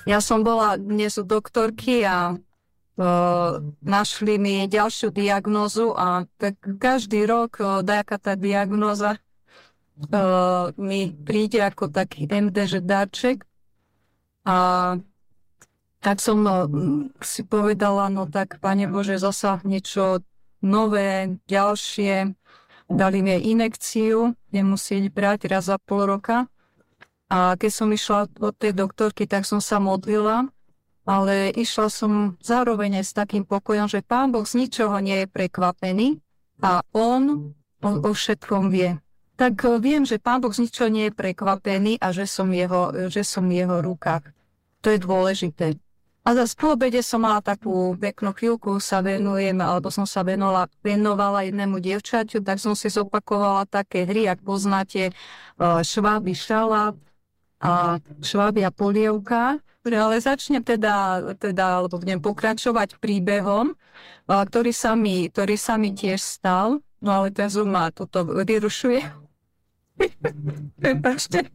Ja som bola dnes u doktorky a našli mi ďalšiu diagnózu a tak každý rok nejaká tá diagnóza mi príde ako taký MD, že darček. A tak som si povedala, no tak Pane Bože, zasa niečo nové, ďalšie. Dali mi inekciu, nemusieť brať raz za pol roka. A keď som išla od tej doktorky, tak som sa modlila, ale išla som zároveň aj s takým pokojom, že Pán Boh z ničoho nie je prekvapený a On o všetkom vie. Tak viem, že Pán Boh z ničoho nie je prekvapený a že som v jeho rukách. To je dôležité. A zase po obede som mala takú peknú chvíľku, som sa venovala jednému dievčaťu, tak som si zopakovala také hry, ak poznáte Šváby šalát a Švábia polievka. Ale začnem alebo budem pokračovať príbehom, ktorý sa mi tiež stal. No ale ten Zoom ma toto vyrušuje. Prepačte.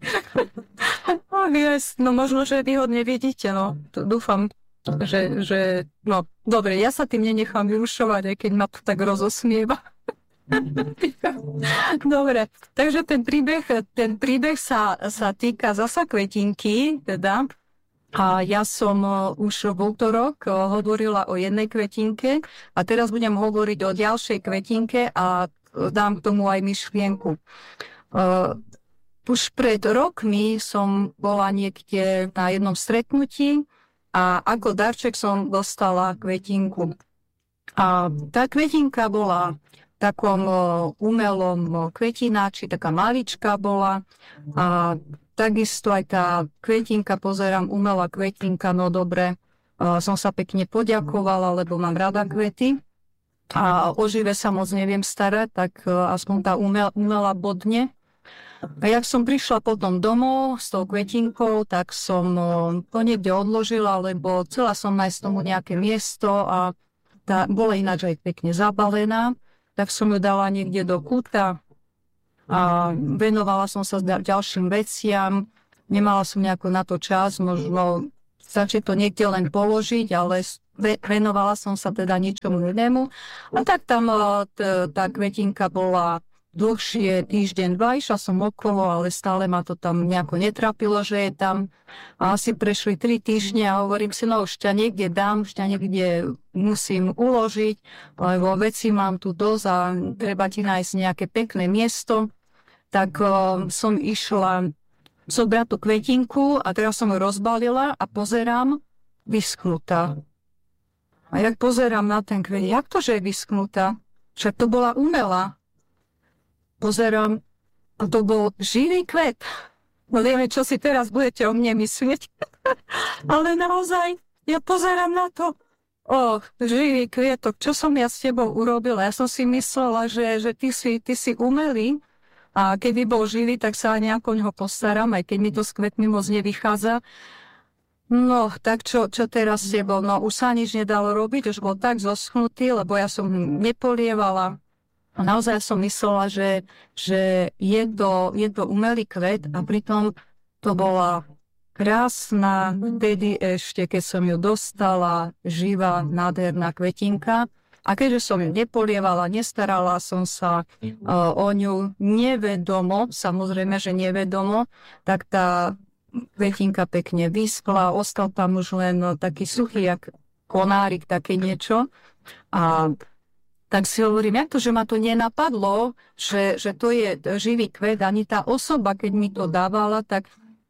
No možno, že vy ho nevidíte, no. Dúfam, že no, dobre, ja sa tým nenechám vyrušovať, aj keď ma to tak rozosmieva. Dobre, takže ten príbeh sa týka zasa kvetinky, teda. A ja som už v útorok hovorila o jednej kvetinke a teraz budem hovoriť o ďalšej kvetinke a dám k tomu aj myšlienku. Už pred rokmi som bola niekde na jednom stretnutí a ako darček som dostala kvetinku. A tá kvetinka bola v takom umelom kvetináči, taká maličká bola a takisto aj tá kvetinka, pozerám, umelá kvetinka, no dobre, som sa pekne poďakovala, lebo mám rada kvety a o živé sa moc neviem starať, tak aspoň tá umelá bodne. A jak som prišla potom domov s tou kvetinkou, tak som to niekde odložila, lebo chcela som nájsť tomu nejaké miesto a tá bola ináč aj pekne zabalená, tak som ju dala niekde do kúta a venovala som sa ďalším veciam. Nemala som nejako na to čas, možno začať to niekde len položiť, ale venovala som sa teda ničomu inému. A tak tam tá kvetinka bola dlhšie, týždeň, dva, išla som okolo, ale stále ma to tam nejako netrapilo, že je tam. A asi prešli 3 týždne a hovorím si, no už ťa niekde dám, už ťa niekde musím uložiť, lebo veci mám tu dosť a treba ti nájsť nejaké pekné miesto. Tak som išla zobrať tú kvetinku a teraz som ju rozbalila a pozerám, vyschnutá. A jak pozerám na ten kvet, jak to, že je vyschnutá? Však to bola umelá. Pozerám, a to bol živý kvet. No neviem, čo si teraz budete o mne myslieť. Ale naozaj, ja pozerám na to. Živý kvietok, čo som ja s tebou urobila? Ja som si myslela, že ty si umelý a keby bol živý, tak sa nejako ňoho postaram, aj keď mi to s kvetmi moc nevychádza. No, tak čo teraz s tebou? No, už sa nič nedalo robiť, už bol tak zoschnutý, lebo ja som nepolievala. A naozaj som myslela, že je to umelý kvet a pritom to bola krásna, vtedy ešte, keď som ju dostala, živá, nádherná kvetinka. A keďže som ju nepolievala, nestarala som sa o ňu nevedomo, samozrejme, že nevedomo, tak tá kvetinka pekne vyschla, ostal tam už len taký suchý, jak konárik, také niečo. A tak si hovorím, jak to, že ma to nenapadlo, že to je živý kvet, ani tá osoba, keď mi to dávala, tak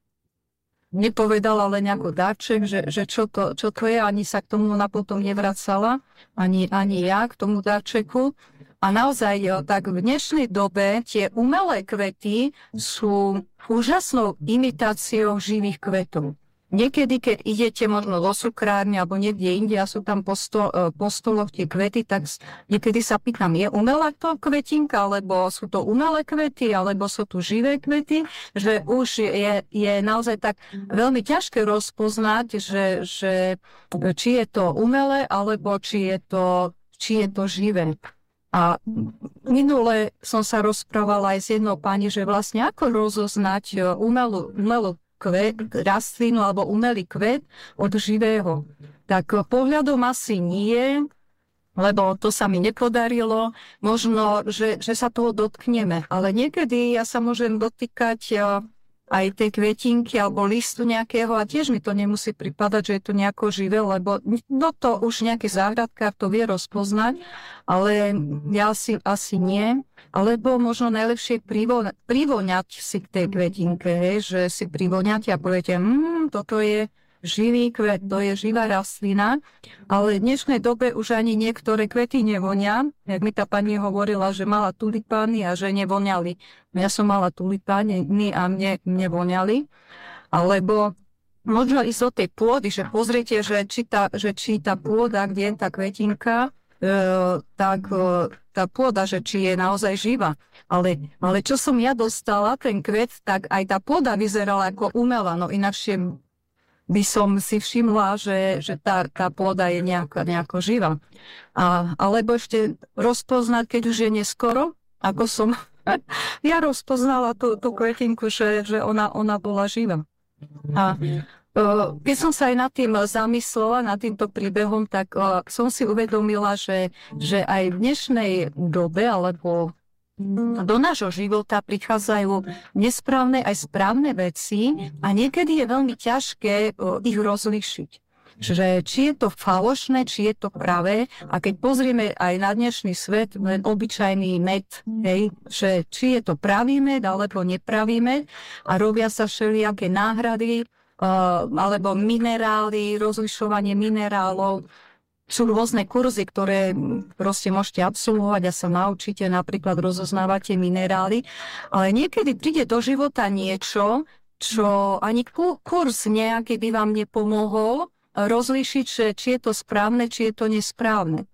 nepovedala len ako dáček, že čo to je, ani sa k tomu potom nevracala, ani ja k tomu dáčeku. A naozaj, tak v dnešnej dobe tie umelé kvety sú úžasnou imitáciou živých kvetov. Niekedy, keď idete možno do cukrárne alebo niekde inde a sú tam po stoloch tie kvety, tak niekedy sa pýtam, je umelá to kvetinka, alebo sú to umelé kvety, alebo sú tu živé kvety, že už je naozaj tak veľmi ťažké rozpoznať, že či je to umelé, alebo či je to živé. A minule som sa rozprávala aj s jednou pani, že vlastne ako rozoznať umelú rastlinu alebo umelý kvet od živého. Tak pohľadom asi nie, lebo to sa mi nepodarilo. Možno, že sa toho dotkneme. Ale niekedy ja sa môžem dotýkať aj tej kvetinky alebo listu nejakého a tiež mi to nemusí pripadať, že je to nejako živé, lebo to už nejaký záhradkár to vie rozpoznať, ale ja asi nie. Alebo možno najlepšie privoňať si k tej kvetinke, že si privoňate a poviete, toto je živý kvet, to je živá rastlina, ale v dnešnej dobe už ani niektoré kvety nevonia. Jak mi tá pani hovorila, že mala tulipány a že nevoňali. Ja som mala tulipány a mne voňali. Alebo možno ísť do tej pôdy, že pozrite, že či tá pôda, kde je tá kvetinka, tak tá pôda, že či je naozaj živá. Ale čo som ja dostala, ten kvet, tak aj tá pôda vyzerala ako umelá, no inakšie by som si všimla, že tá pôda je nejako živá. Alebo ešte rozpoznať, keď už je neskoro, ako som ja rozpoznala tú kvetinku, že ona bola živá. A keď som sa aj nad tým zamyslela, nad týmto príbehom, tak som si uvedomila, že aj v dnešnej dobe, alebo do nášho života prichádzajú nesprávne aj správne veci a niekedy je veľmi ťažké ich rozlišiť. Že či je to falošné, či je to pravé. A keď pozrieme aj na dnešný svet, len obyčajný med, že či je to pravý med alebo nepravý med a robia sa všelijaké náhrady alebo minerály, rozlišovanie minerálov. Sú rôzne kurzy, ktoré proste môžete absolvovať a sa naučíte, napríklad rozoznávate minerály, ale niekedy príde do života niečo, čo ani kurz nejaký by vám nepomohol rozlíšiť, či je to správne, či je to nesprávne.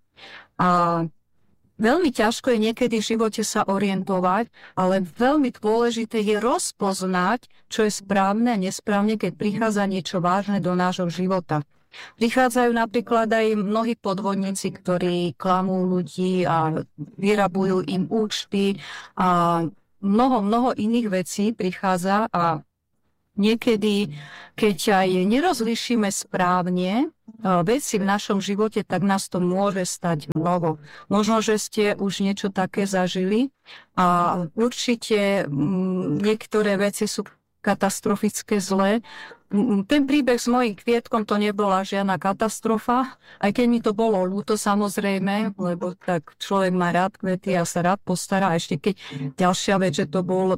A veľmi ťažko je niekedy v živote sa orientovať, ale veľmi dôležité je rozpoznať, čo je správne a nesprávne, keď prichádza niečo vážne do nášho života. Prichádzajú napríklad aj mnohí podvodníci, ktorí klamú ľudí a vyrabujú im účty a mnoho iných vecí prichádza a niekedy, keď aj nerozlišíme správne veci v našom živote, tak nás to môže stať mnoho. Možno, že ste už niečo také zažili a určite niektoré veci sú katastrofické zlé. Ten príbeh s mojím kvietkom to nebola žiadna katastrofa, aj keď mi to bolo ľúto samozrejme, lebo tak človek má rád kvety a sa rád postará. A ešte keď ďalšia vec, že to bol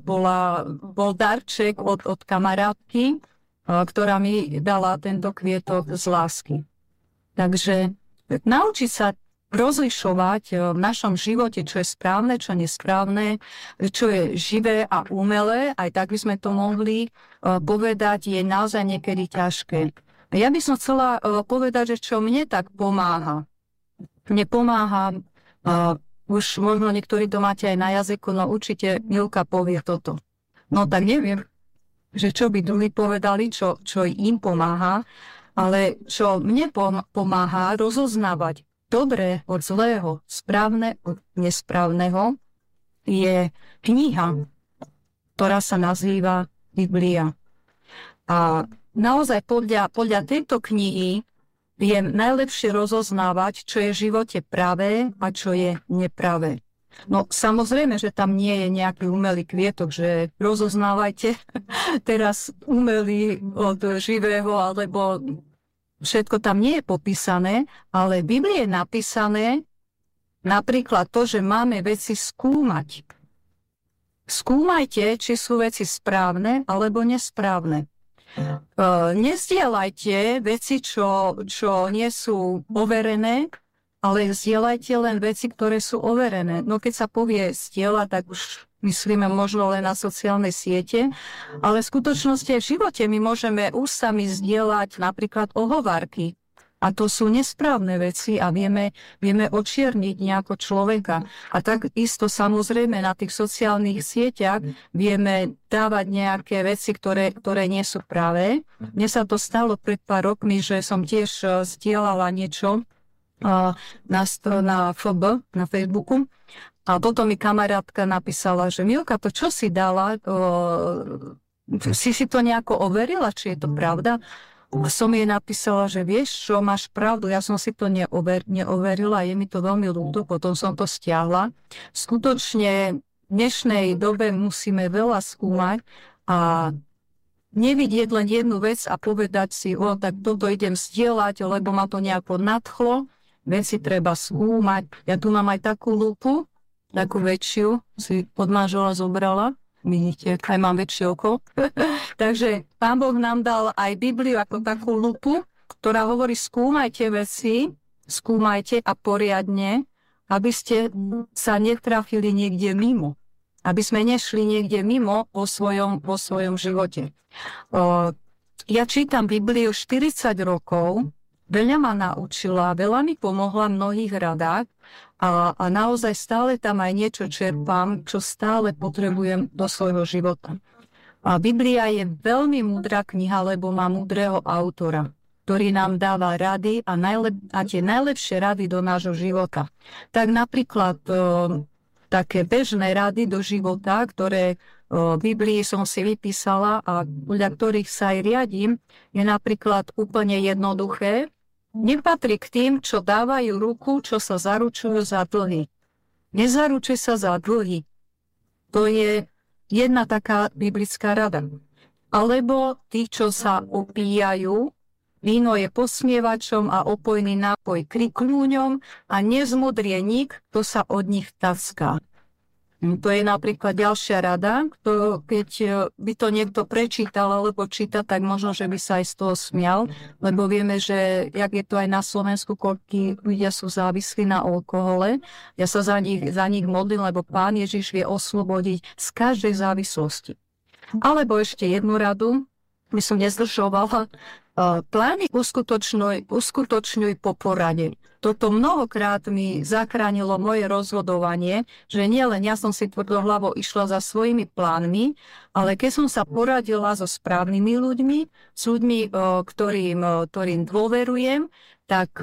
darček od kamarátky, ktorá mi dala tento kvietok z lásky. Takže naučiť sa rozlišovať v našom živote, čo je správne, čo nesprávne, čo je živé a umelé, aj tak by sme to mohli povedať, je naozaj niekedy ťažké. Ja by som chcela povedať, že čo mne tak pomáha. Mne pomáha, už možno niektorí to máte aj na jazyku, no určite Milka povie toto. No tak neviem, že čo by druhí povedali, čo im pomáha, ale čo mne pomáha rozoznávať dobré od zlého, správne od nesprávneho, je kniha, ktorá sa nazýva Biblia. A naozaj podľa tejto knihy viem najlepšie rozoznávať, čo je v živote pravé a čo je nepravé. No samozrejme, že tam nie je nejaký umelý kvietok, že rozoznávajte teraz umelý od živého, alebo všetko tam nie je popísané, ale v Biblii je napísané napríklad to, že máme veci skúmať. Skúmajte, či sú veci správne alebo nesprávne. Nezdieľajte veci, čo nie sú overené, ale zdieľajte len veci, ktoré sú overené. No keď sa povie zdieľa, tak už myslíme možno len na sociálne siete, ale v skutočnosti aj v živote my môžeme ústami zdieľať napríklad ohovárky. A to sú nesprávne veci a vieme očierniť nejako človeka. A takisto samozrejme na tých sociálnych sieťach vieme dávať nejaké veci, ktoré nie sú pravé. Mne sa to stalo pred pár rokmi, že som tiež zdieľala niečo na FB, na Facebooku. A potom mi kamarátka napísala, že Milka, to čo si dala, si to nejako overila, či je to pravda? A som jej napísala, že vieš čo, máš pravdu, ja som si to neoverila, je mi to veľmi ľúto, potom som to stiahla. Skutočne v dnešnej dobe musíme veľa skúmať a nevidieť len jednu vec a povedať si, tak toto idem zdieľať, lebo ma to nejako nadchlo, veci treba skúmať. Ja tu mám aj takú lupu, takú väčšiu, si od manžela zobrala. Vidíte, aj mám väčšie oko. Takže Pán Boh nám dal aj Bibliu ako takú lupu, ktorá hovorí, skúmajte veci, skúmajte a poriadne, aby ste sa netrafili niekde mimo. Aby sme nešli niekde mimo vo svojom živote. Ja čítam Bibliu 40 rokov, veľa ma naučila, veľa mi pomohla v mnohých radách a naozaj stále tam aj niečo čerpám, čo stále potrebujem do svojho života. A Biblia je veľmi múdra kniha, lebo má múdreho autora, ktorý nám dáva rady a tie najlepšie rady do nášho života. Tak napríklad také bežné rady do života, ktoré v Biblii som si vypísala a podľa ktorých sa aj riadím, je napríklad úplne jednoduché. Nepatrí k tým, čo dávajú ruku, čo sa zaručujú za dlhy. Nezaručuj sa za dlhy. To je jedna taká biblická rada. Alebo tí, čo sa opíjajú, víno je posmievačom a opojný nápoj krikľúňom a nezmudrie nik, kto sa od nich tacká. To je napríklad ďalšia rada, keď by to niekto prečítal alebo číta, tak možno, že by sa aj z toho smial, lebo vieme, že jak je to aj na Slovensku, koľkí ľudia sú závislí na alkohole. Ja sa za nich modlím, lebo Pán Ježiš vie oslobodiť z každej závislosti. Alebo ešte jednu radu, by som nezdržovala, plány uskutočňuj po porade. Toto mnohokrát mi zachránilo moje rozhodovanie, že nielen ja som si tvrdohlavo išla za svojimi plánmi, ale keď som sa poradila so správnymi ľuďmi, s ľuďmi, ktorým dôverujem, tak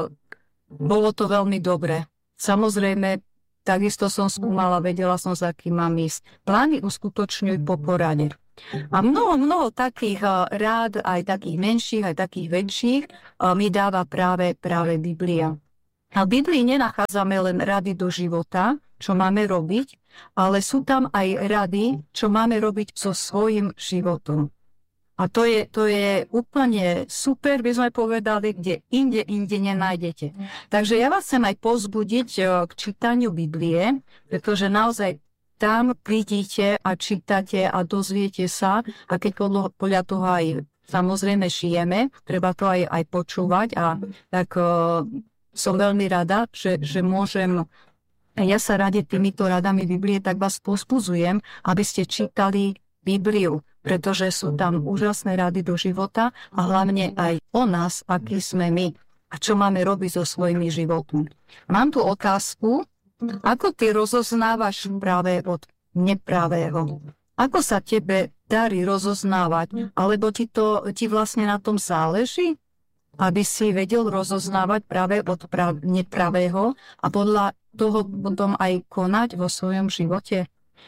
bolo to veľmi dobré. Samozrejme, takisto som skúmala, vedela som, za kým mám ísť. Plány uskutočňuj po porade. A mnoho takých rád, aj takých menších, aj takých väčších, mi dáva práve Biblia. A v Biblii nenachádzame len rady do života, čo máme robiť, ale sú tam aj rady, čo máme robiť so svojím životom. A to je úplne super, by sme povedali, kde inde nenájdete. Takže ja vás chcem aj povzbudiť k čítaniu Biblie, pretože naozaj tam vidíte a čítate a dozviete sa, a keď podľa toho aj samozrejme žijeme, treba to aj počúvať a tak som veľmi rada, že môžem ja sa radiť týmito radami Biblie, tak vás povzbudzujem, aby ste čítali Bibliu, pretože sú tam úžasné rady do života a hlavne aj o nás, akí sme my a čo máme robiť so svojimi životmi. Mám tu otázku. Ako ty rozoznávaš pravé od nepravého? Ako sa tebe darí rozoznávať? Alebo ti vlastne na tom záleží? Aby si vedel rozoznávať práve od nepravého a podľa toho potom aj konať vo svojom živote?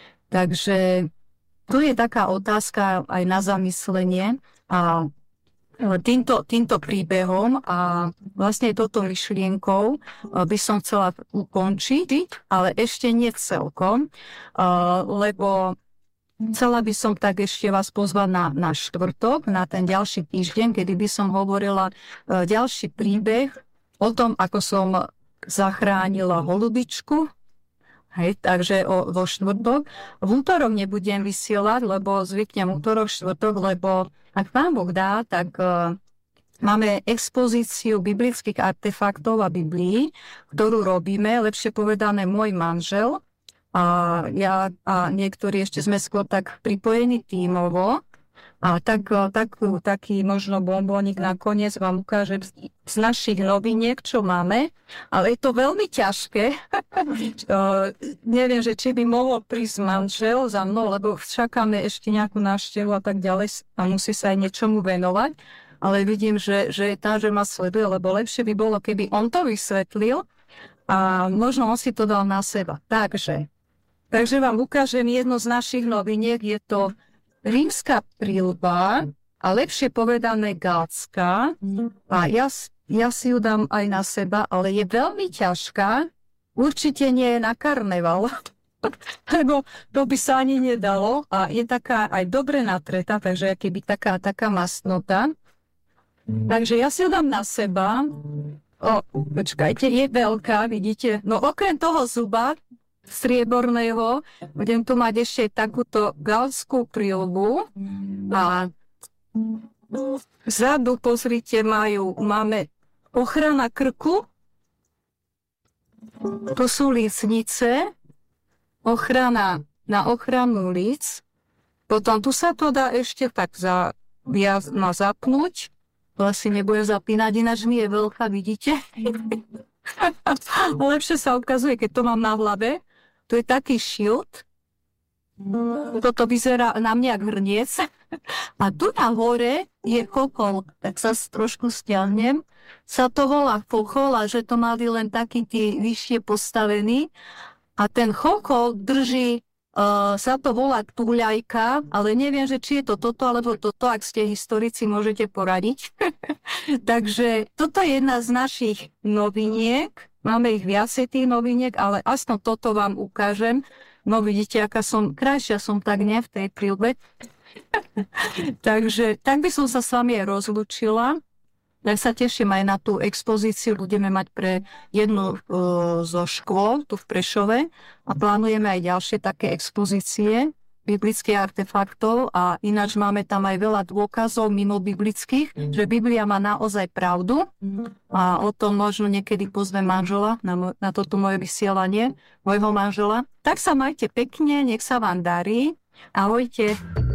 Takže tu je taká otázka aj na zamyslenie a týmto príbehom a vlastne touto myšlienkou by som chcela ukončiť, ale ešte nie celkom, lebo chcela by som tak ešte vás pozvať na štvrtok, na ten ďalší týždeň, kedy by som hovorila ďalší príbeh o tom, ako som zachránila holubičku. Hej, takže vo štvrtok. V útorok nebudem vysielať, lebo zvyknem útorok, štvrtok, lebo ak Pán Boh dá, tak máme expozíciu biblických artefaktov a Biblii, ktorú robíme, lepšie povedané môj manžel a ja a niektorí ešte sme skôr tak pripojení tímovo. A taký možno bombónik nakoniec vám ukážem z našich noviniek, čo máme, ale je to veľmi ťažké. Neviem, že či by mohol prísť manžel za mnou, lebo čakáme ešte nejakú návštevu a tak ďalej a musí sa aj niečomu venovať, ale vidím, že je tá, že ma sleduje, lebo lepšie by bolo, keby on to vysvetlil a možno on si to dal na seba. Takže vám ukážem jednu z našich noviniek, je to rímska príľba, a lepšie povedané gácka, a ja si ju dám aj na seba, ale je veľmi ťažká, určite nie je na karneval, lebo to by sa ani nedalo a je taká aj dobre natretá, takže keby taká masnota. Takže ja si ju dám na seba. Počkajte, je veľká, vidíte? No okrem toho zuba strieborného, budem tu mať ešte takúto galskú príľbu a vzadu, pozrite, máme ochrana krku, to sú lícnice, ochrana na ochranu líc, potom tu sa to dá ešte tak zapnúť, to asi nebudem zapínať, ináč mi je veľká, vidíte? Lepšie sa ukazuje, keď to mám na hlave. To je taký šilt. Toto vyzerá na mňa ako hrniec. A tu na hore je chokol. Tak sa trošku stiahnem. Sa to volá chokol a že to mali len takí tí vyššie postavení. A ten chokol drží, sa to volá túľajka, ale neviem, že či je to toto, alebo toto, ak ste historici, môžete poradiť. Takže toto je jedna z našich noviniek. Máme ich viacej tých noviniek, ale aspoň toto vám ukážem. No vidíte, aká krajšia som tak v tej príľbe. Takže tak by som sa s vami rozlúčila. Tak sa teším aj na tú expozíciu, budeme mať pre jednu zo škôl tu v Prešove a plánujeme aj ďalšie také expozície biblických artefaktov a ináč máme tam aj veľa dôkazov mimo biblických, že Biblia má naozaj pravdu a o tom možno niekedy pozvem manžela na toto moje vysielanie, môjho manžela. Tak sa majte pekne, nech sa vám darí. Ahojte.